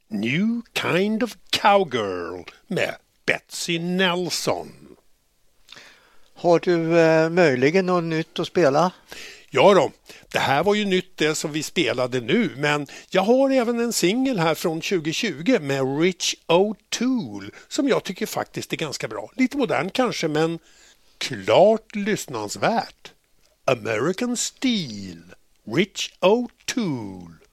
New Kind of Cowgirl med Betsy Nelson. Har du möjligen något nytt att spela? Ja då, det här var ju nytt det som vi spelade nu, men jag har även en singel här från 2020 med Rich O'Toole som jag tycker faktiskt är ganska bra. Lite modern kanske, men klart lyssnansvärt. American Steel, Rich O'Toole.